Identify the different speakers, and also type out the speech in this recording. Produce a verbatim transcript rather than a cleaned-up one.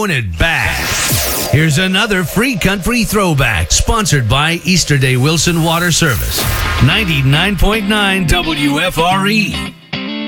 Speaker 1: throwing it back. Here's another free country throwback, sponsored by Easter Day Wilson Water Service. ninety-nine point nine W F R E.